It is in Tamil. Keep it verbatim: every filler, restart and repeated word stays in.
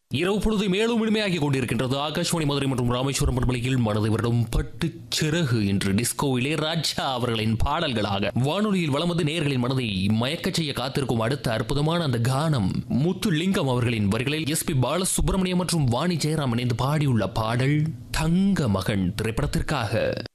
இரவு பொழுது மேலும் இனிமையாகிக் கொண்டிருக்கின்றது. ஆகாஷ்வாணி மதுரை மற்றும் ராமேஸ்வரம் பண்பலையில் மனதை வருடம் பட்டு சிறகு என்று டிஸ்கோவிலே ராஜா அவர்களின் பாடல்களாக வானொலியில் வலம் வந்து நேயர்களின் மனதை மயக்கச் செய்ய காத்திருக்கும் அடுத்த அற்புதமான அந்த கானம் முத்து லிங்கம் அவர்களின் வரிகளில் எஸ் பி பாலசுப்ரமணியம் மற்றும் வாணி ஜெயராம் இணைந்து பாடியுள்ள பாடல் தங்க மகன் திரைப்படத்திற்காக.